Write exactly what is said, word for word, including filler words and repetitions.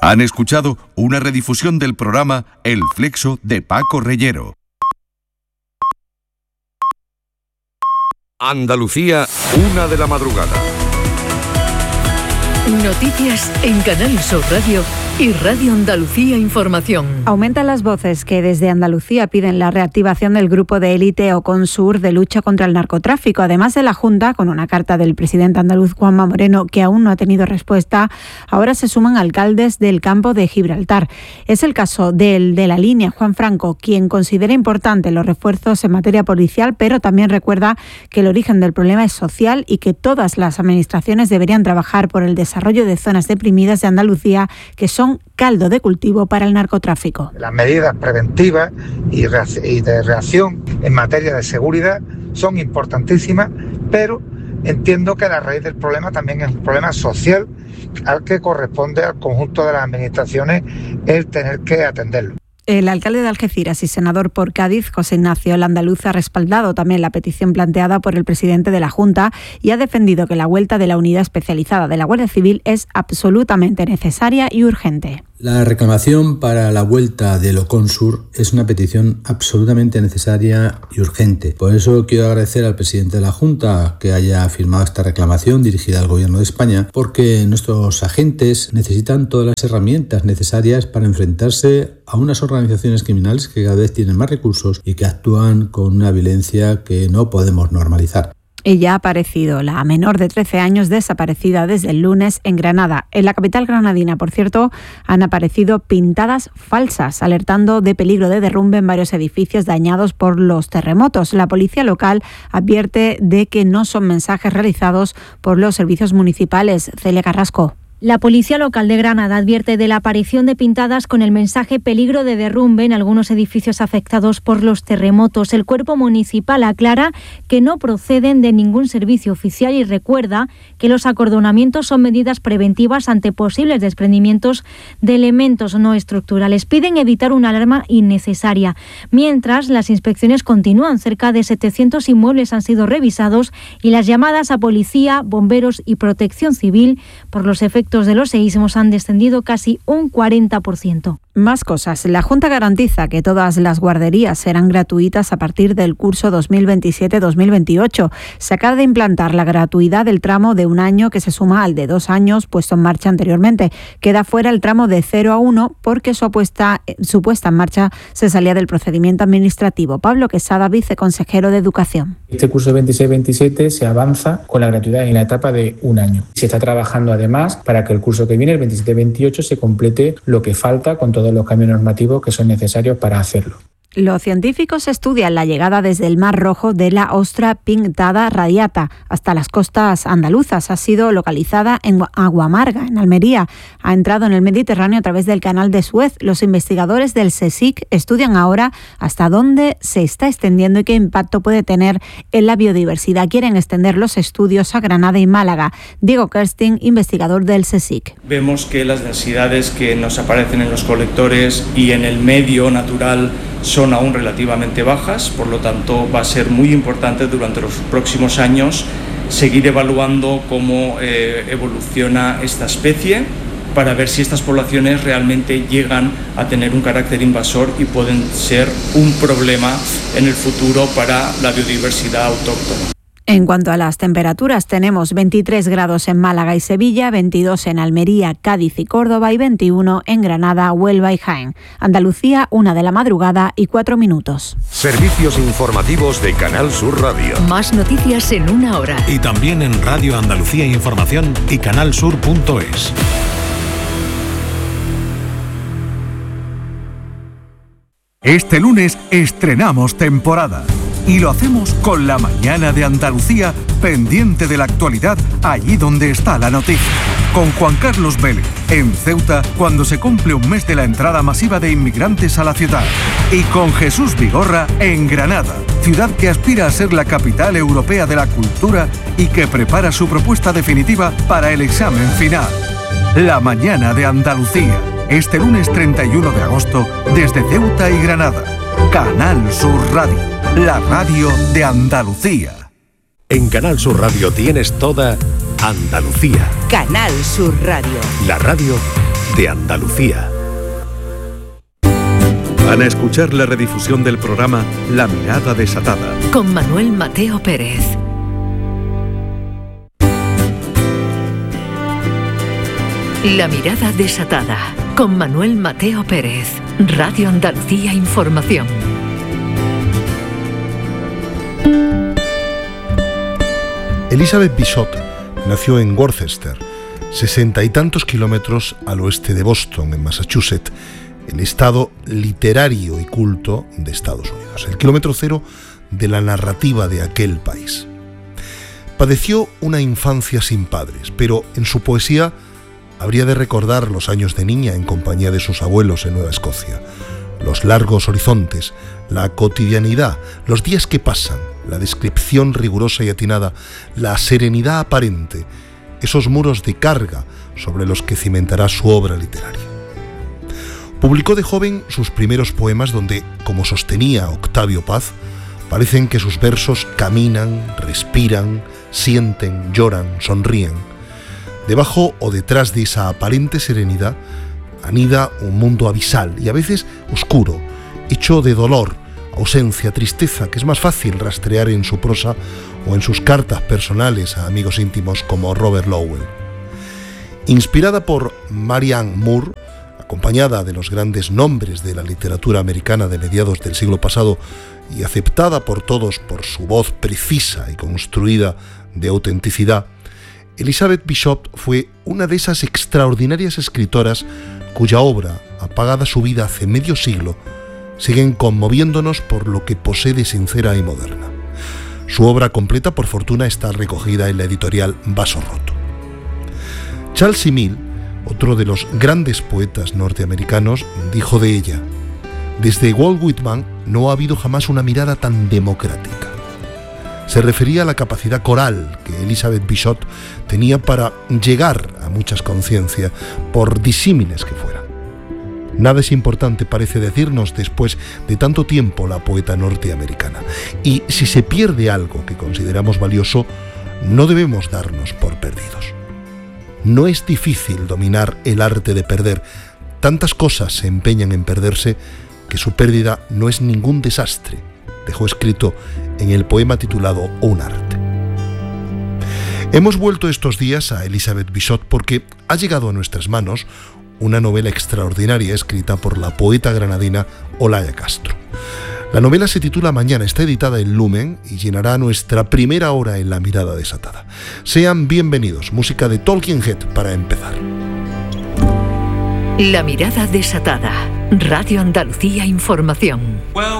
Han escuchado una redifusión del programa El Flexo de Paco Reyero. Andalucía, una de la madrugada. Noticias en Canal Sur Radio y Radio Andalucía Información. Aumentan las voces que desde Andalucía piden la reactivación del grupo de élite Oconsur de lucha contra el narcotráfico. Además de la Junta, con una carta del presidente andaluz Juanma Moreno que aún no ha tenido respuesta, ahora se suman alcaldes del campo de Gibraltar. Es el caso del de la línea, Juan Franco, quien considera importante los refuerzos en materia policial, pero también recuerda que el origen del problema es social y que todas las administraciones deberían trabajar por el desarrollo de zonas deprimidas de Andalucía que son caldo de cultivo para el narcotráfico. Las medidas preventivas y de reacción en materia de seguridad son importantísimas, pero entiendo que la raíz del problema también es un problema social al que corresponde al conjunto de las administraciones el tener que atenderlo. El alcalde de Algeciras y senador por Cádiz, José Ignacio Landaluz, ha respaldado también la petición planteada por el presidente de la Junta y ha defendido que la vuelta de la unidad especializada de la Guardia Civil es absolutamente necesaria y urgente. La reclamación para la vuelta del Oconsur es una petición absolutamente necesaria y urgente. Por eso quiero agradecer al presidente de la Junta que haya firmado esta reclamación dirigida al Gobierno de España, porque nuestros agentes necesitan todas las herramientas necesarias para enfrentarse a unas organizaciones criminales que cada vez tienen más recursos y que actúan con una violencia que no podemos normalizar. Ella ha aparecido, la menor de trece años desaparecida desde el lunes en Granada. En la capital granadina, por cierto, han aparecido pintadas falsas, alertando de peligro de derrumbe en varios edificios dañados por los terremotos. La policía local advierte de que no son mensajes realizados por los servicios municipales. Celia Carrasco. La policía local de Granada advierte de la aparición de pintadas con el mensaje peligro de derrumbe en algunos edificios afectados por los terremotos. El cuerpo municipal aclara que no proceden de ningún servicio oficial y recuerda que los acordonamientos son medidas preventivas ante posibles desprendimientos de elementos no estructurales. Piden evitar una alarma innecesaria. Mientras, las inspecciones continúan. Cerca de setecientos inmuebles han sido revisados y las llamadas a policía, bomberos y protección civil por los efectos de los seísmos han descendido casi un cuarenta por ciento. Más cosas. La Junta garantiza que todas las guarderías serán gratuitas a partir del curso dos mil veintisiete dos mil veintiocho. Se acaba de implantar la gratuidad del tramo de un año que se suma al de dos años puesto en marcha anteriormente. Queda fuera el tramo de cero a uno porque su, apuesta, su puesta en marcha se salía del procedimiento administrativo. Pablo Quesada, viceconsejero de Educación. Este curso veintiséis veintisiete se avanza con la gratuidad en la etapa de un año. Se está trabajando además para que el curso que viene, el veintisiete veintiocho, se complete lo que falta con todo de los cambios normativos que son necesarios para hacerlo. Los científicos estudian la llegada desde el Mar Rojo de la ostra pintada radiata hasta las costas andaluzas. Ha sido localizada en Aguamarga, en Almería. Ha entrado en el Mediterráneo a través del canal de Suez. Los investigadores del CSIC estudian ahora hasta dónde se está extendiendo y qué impacto puede tener en la biodiversidad. Quieren extender los estudios a Granada y Málaga. Diego Kersting, investigador del CSIC. Vemos que las densidades que nos aparecen en los colectores y en el medio natural son aún relativamente bajas, por lo tanto va a ser muy importante durante los próximos años seguir evaluando cómo eh, evoluciona esta especie para ver si estas poblaciones realmente llegan a tener un carácter invasor y pueden ser un problema en el futuro para la biodiversidad autóctona. En cuanto a las temperaturas, tenemos veintitrés grados en Málaga y Sevilla, veintidós en Almería, Cádiz y Córdoba y veintiuno en Granada, Huelva y Jaén. Andalucía, una de la madrugada y cuatro minutos. Servicios informativos de Canal Sur Radio. Más noticias en una hora. Y también en Radio Andalucía Información y canalsur punto es. Este lunes estrenamos temporada. Y lo hacemos con la mañana de Andalucía, pendiente de la actualidad allí donde está la noticia. Con Juan Carlos Vélez, en Ceuta, cuando se cumple un mes de la entrada masiva de inmigrantes a la ciudad. Y con Jesús Vigorra, en Granada, ciudad que aspira a ser la capital europea de la cultura y que prepara su propuesta definitiva para el examen final. La mañana de Andalucía, este lunes treinta y uno de agosto, desde Ceuta y Granada. Canal Sur Radio, la radio de Andalucía. En Canal Sur Radio tienes toda Andalucía. Canal Sur Radio. La radio de Andalucía. Van a escuchar la redifusión del programa La Mirada Desatada con Manuel Mateo Pérez. La Mirada Desatada con Manuel Mateo Pérez. Radio Andalucía Información. Elizabeth Bishop nació en Worcester, sesenta y tantos kilómetros al oeste de Boston, en Massachusetts, el estado literario y culto de Estados Unidos, el kilómetro cero de la narrativa de aquel país. Padeció una infancia sin padres, pero en su poesía habría de recordar los años de niña en compañía de sus abuelos en Nueva Escocia, los largos horizontes, la cotidianidad, los días que pasan, la descripción rigurosa y atinada, la serenidad aparente, esos muros de carga sobre los que cimentará su obra literaria. Publicó de joven sus primeros poemas donde, como sostenía Octavio Paz, parecen que sus versos caminan, respiran, sienten, lloran, sonríen. Debajo o detrás de esa aparente serenidad anida un mundo abisal y a veces oscuro, hecho de dolor, ausencia, tristeza, que es más fácil rastrear en su prosa o en sus cartas personales a amigos íntimos como Robert Lowell. Inspirada por Marianne Moore, acompañada de los grandes nombres de la literatura americana de mediados del siglo pasado y aceptada por todos por su voz precisa y construida de autenticidad, Elizabeth Bishop fue una de esas extraordinarias escritoras cuya obra, apagada su vida hace medio siglo, siguen conmoviéndonos por lo que posee de sincera y moderna. Su obra completa, por fortuna, está recogida en la editorial Vaso Roto. Charles Emile, otro de los grandes poetas norteamericanos, dijo de ella: desde Walt Whitman no ha habido jamás una mirada tan democrática. Se refería a la capacidad coral que Elizabeth Bishop tenía para llegar a muchas conciencias, por disímiles que fueran. Nada es importante, parece decirnos después de tanto tiempo la poeta norteamericana. Y si se pierde algo que consideramos valioso, no debemos darnos por perdidos. No es difícil dominar el arte de perder. Tantas cosas se empeñan en perderse que su pérdida no es ningún desastre, dejó escrito en el poema titulado Un arte. Hemos vuelto estos días a Elizabeth Bishop porque ha llegado a nuestras manos una novela extraordinaria escrita por la poeta granadina Olaya Castro. La novela se titula Mañana, está editada en Lumen y llenará nuestra primera hora en La Mirada Desatada. Sean bienvenidos, música de Talking Head para empezar. La Mirada Desatada, Radio Andalucía Información.